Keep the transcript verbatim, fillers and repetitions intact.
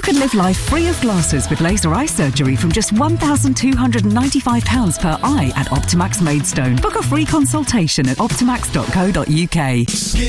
You can live life free of glasses with laser eye surgery from just one thousand two hundred ninety-five pounds per eye at Optimax Maidstone. Book a free consultation at optimax dot co dot uk.